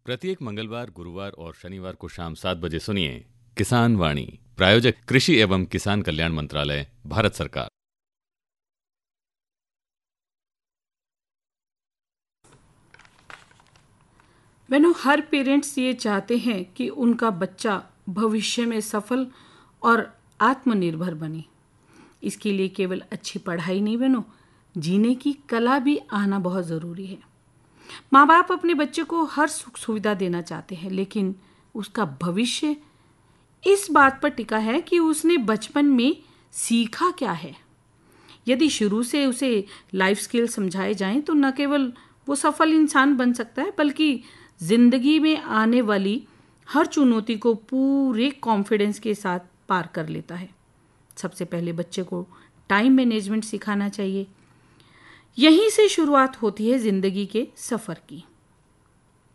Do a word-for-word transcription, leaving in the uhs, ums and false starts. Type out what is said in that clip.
प्रत्येक मंगलवार, गुरुवार और शनिवार को शाम सात बजे सुनिए किसान वाणी। प्रायोजक कृषि एवं किसान कल्याण मंत्रालय, भारत सरकार। बहनों, हर पेरेंट्स ये चाहते हैं कि उनका बच्चा भविष्य में सफल और आत्मनिर्भर बने। इसके लिए केवल अच्छी पढ़ाई नहीं बहनों, जीने की कला भी आना बहुत ज़रूरी है। माँ बाप अपने बच्चे को हर सुख सुविधा देना चाहते हैं, लेकिन उसका भविष्य इस बात पर टिका है कि उसने बचपन में सीखा क्या है। यदि शुरू से उसे लाइफ स्किल समझाए जाएं तो न केवल वो सफल इंसान बन सकता है, बल्कि जिंदगी में आने वाली हर चुनौती को पूरे कॉन्फिडेंस के साथ पार कर लेता है। सबसे पहले बच्चे को टाइम मैनेजमेंट सिखाना चाहिए। यहीं से शुरुआत होती है जिंदगी के सफ़र की।